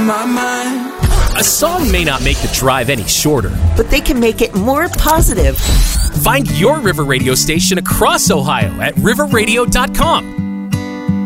My mind. A song may not make the drive any shorter, but they can make it more positive. Find your River Radio station across Ohio at riverradio.com.